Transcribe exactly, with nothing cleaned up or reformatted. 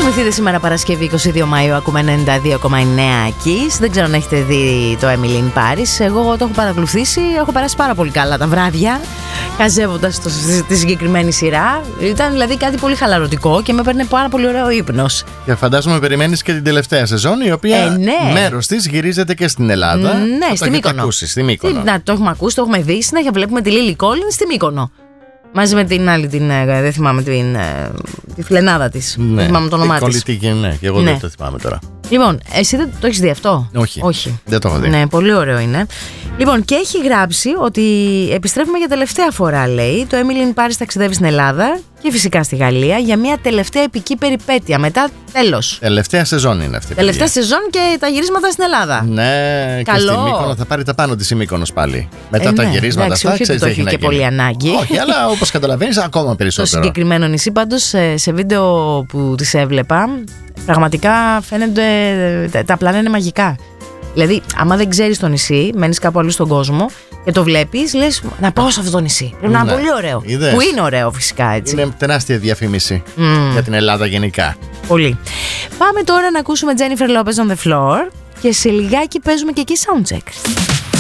Θυμηθείτε σήμερα Παρασκευή είκοσι δύο Μαΐου, ακούμε ενενήντα δύο κόμμα εννέα Kiss. Δεν ξέρω αν έχετε δει το Emily in Paris. Εγώ το έχω παρακολουθήσει, έχω περάσει πάρα πολύ καλά τα βράδια χαζεύοντας τη συγκεκριμένη σειρά. Ήταν δηλαδή κάτι πολύ χαλαρωτικό και με έπαιρνε πάρα πολύ ωραίο ύπνος. Και φαντάζομαι περιμένεις και την τελευταία σεζόν, η οποία ε, ναι. μέρος της γυρίζεται και στην Ελλάδα. Ναι, στη Μύκονο. Ακούσει, στη Μύκονο. Να, το έχουμε ακούσει, το έχουμε δει. Συνέχεια βλέπουμε τη Λίλι Κόλλιν στη Μύκονο. Μαζί με την άλλη, την, δεν θυμάμαι την τη φιλενάδα της. Ναι, δεν θυμάμαι το όνομά της. Ναι, και εγώ ναι. δεν το θυμάμαι τώρα. Λοιπόν, εσύ δεν το έχεις δει αυτό? Όχι. Όχι. Δεν το έχω δει. Ναι, πολύ ωραίο είναι. Λοιπόν, και έχει γράψει ότι επιστρέφουμε για τελευταία φορά, λέει. Το Emily in Paris ταξιδεύει στην Ελλάδα και φυσικά στη Γαλλία για μια τελευταία επική περιπέτεια. Μετά, τέλος. Τελευταία σεζόν είναι αυτή. Τελευταία σεζόν και τα γυρίσματα στην Ελλάδα. Ναι, καλό. Και στη Μύκονο θα πάρει τα πάνω της η Μύκονος πάλι. Μετά ε, τα ναι. γυρίσματα Εντάξει, αυτά, όχι ότι το έχει και πολύ ανάγκη. Όχι, αλλά όπως καταλαβαίνεις, ακόμα περισσότερο. Το συγκεκριμένο νησί, πάντως, σε, σε βίντεο που τις έβλεπα, πραγματικά φαίνονται. Τα πλάνα είναι μαγικά. Δηλαδή, άμα δεν ξέρεις το νησί, μένεις κάπου αλλού στον κόσμο και το βλέπεις, λες να πάω σε αυτό το νησί. Πρέπει να είναι πολύ ωραίο. Είδες. Που είναι ωραίο, φυσικά, έτσι. Είναι τεράστια διαφήμιση mm. για την Ελλάδα γενικά. Πολύ. Πάμε τώρα να ακούσουμε Jennifer Lopez on the Floor και σε λιγάκι παίζουμε και εκεί soundcheck.